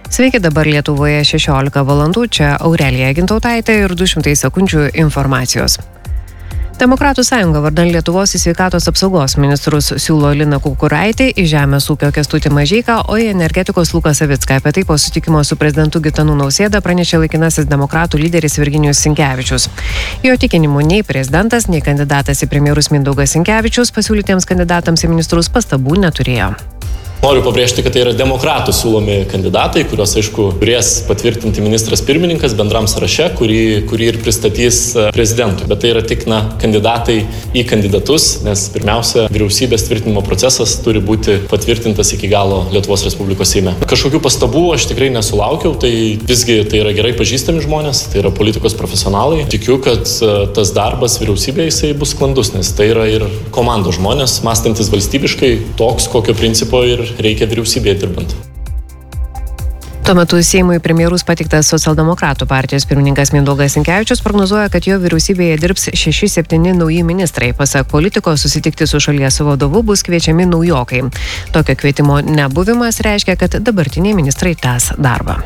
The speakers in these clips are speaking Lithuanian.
Sveiki, dabar Lietuvoje 16 valandų, čia Aurelija Gintautaitė ir 200 sekundžių informacijos. Demokratų sąjunga vardan Lietuvos į sveikatos apsaugos ministrus siūlo Liną Kukuraitį, į žemės ūkio Kęstutį Mažeiką, o į energetikos Luką Savicką. Apie tai po susitikimo su prezidentu Gitanu Nausėda pranešė laikinasis demokratų lyderis Virginijus Sinkevičius. Jo tikinimu, nei prezidentas, nei kandidatas į premjerus Mindaugas Sinkevičius pasiūlytiems kandidatams į ministrus pastabų neturėjo. Noriu pabrėžti, kad tai yra demokratų siūlomi kandidatai, kuriuos, aišku, turės patvirtinti ministras pirmininkas bendram sąraše, kurį ir pristatys prezidentui. Bet tai yra tik kandidatai į kandidatus, nes pirmiausia, vyriausybės tvirtinimo procesas turi būti patvirtintas iki galo Lietuvos Respublikos Seime. Kažkokių pastabų aš tikrai nesulaukiau, tai visgi tai yra gerai pažįstami žmonės, tai yra politikos profesionalai. Tikiu, kad tas darbas vyriausybėje jisai bus sklandus, nes tai yra ir komandos žmonės, mąstantis valstybiškai, toks, kokio principo ir reikia vyriausybėje dirbant. Tuo metu Seimui premjerus patiktas socialdemokratų partijos pirmininkas Mindaugas Sinkevičius prognozuoja, kad jo vyriausybėje dirbs 6-7 nauji ministrai. Pasak politiko, susitikti su šalies vadovu bus kviečiami naujokai. Tokio kvietimo nebuvimas reiškia, kad dabartiniai ministrai tęs darbą.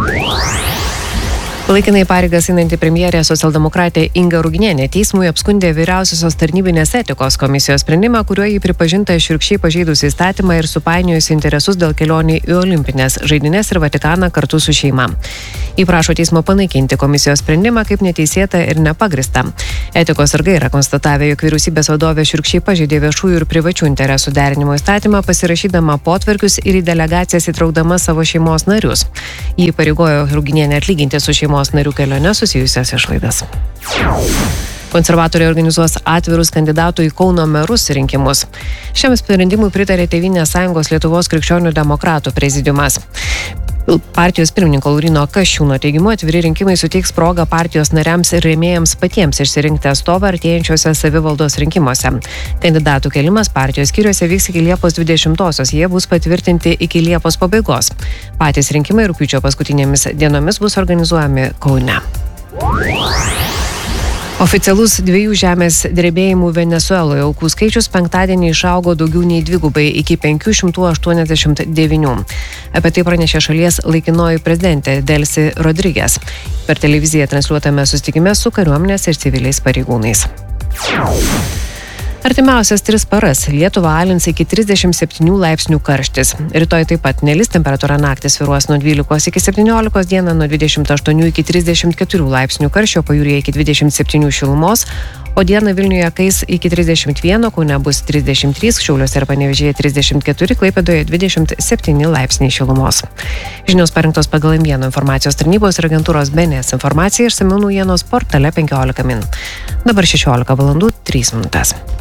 Laikinai pareigas einanti premjerė socialdemokratė Inga Ruginienė teismui apskundė vyriausiosios tarnybinės etikos komisijos sprendimą, kuriuo jį pripažinta šiurkščiai pažeidus įstatymą ir supainiojus interesus dėl kelionių į Olimpines žaidynes ir Vatikaną kartu su šeima. Ji prašo teismo panaikinti komisijos sprendimą kaip neteisėtą ir nepagristą. Etikos sargai yra konstatavę, jog vyriausybės vadovė šiurkščiai pažeidė viešųjų ir privačių interesų derinimo įstatymą, pasirašydama potvarkius ir į delegacijas įtraukdama savo šeimos narius. Ji įpareigojo Ruginienę atlyginti su šeimos narių kelionę susijusias išlaidas. Konservatoriai organizuos atvirus kandidatų į Kauno merus rinkimus. Šiam sprendimui pritarė Tėvynės sąjungos Lietuvos krikščionių demokratų prezidiumas. Partijos pirmininko Lauryno Kasčiūno teigimu, atviri rinkimai suteiks progą partijos nariams ir rėmėjams patiems išsirinkti atstovą artėjančiuose savivaldos rinkimuose. Kandidatų kelimas partijos skyriuose vyks iki Liepos 20-osios, jie bus patvirtinti iki Liepos pabaigos. Patys rinkimai rugpjūčio paskutinėmis dienomis bus organizuojami Kaune. Oficialus 2 žemės drebėjimų Venesueloje aukų skaičius penktadienį išaugo daugiau nei dvigubai iki 589. Apie tai pranešė šalies laikinoji prezidentė Delcy Rodriguez per televiziją transliuotame susitikime su kariuomenės ir civiliais pareigūnais. Artimiausias 3 paras Lietuvą alins iki 37 laipsnių karštis. Rytoj taip pat nelis, temperatūra naktį svyruos nuo 12 iki 17, dieną nuo 28 iki 34 laipsnių karščio, pajūryje iki 27 šilumos, o dieną Vilniuje kais iki 31, Kaune bus 33, Šiauliuose ir Panevėžyje 34, Klaipėdoje 27 laipsniai šilumos. Žinios parengtos pagal M1 informacijos tarnybos ir agentūros BNS informacija, išsamiau naujienos portale 15 min. Dabar 16 valandų 3 minutės.